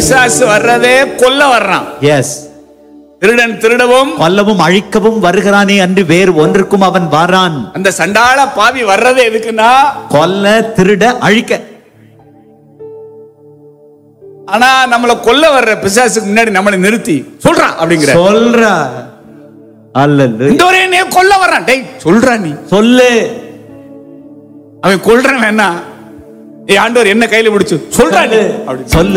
பிசாசு வர்றதே கொல்ல வர்றான். எஸ். திருடன் திருடவும் கொல்லவும் அழிக்கவும் வருகிறானே அன்று வேறு ஒன்றுக்கும் அவன் வாரான். அந்த சண்டாள பாவி வர்றதே எதுக்குன்னா கொல்ல, திருட, அழிக்க. ஆனா நம்மள கொல்ல வர்ற பிசாசுக்கு முன்னாடி நம்மளை நிறுத்தி சொல்றான் அப்படிங்கிற சொல்றா. அல்லேலூயா. இந்த ஒரே நீ கொல்ல வர்றான். டேய் சொல்றா, நீ சொல்லு. அவன் கொல்றான் வேணா, ஆண்டவர் என்ன கையில பிடிச்சு சொல்றா நீ அப்படி சொல்லு.